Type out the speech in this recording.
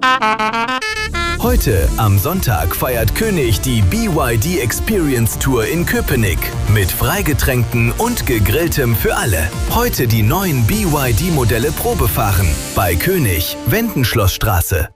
Heute am Sonntag feiert König die BYD Experience Tour in Köpenick mit Freigetränken und Gegrilltem für alle. Heute die neuen BYD-Modelle Probefahren bei König, Wendenschlossstraße.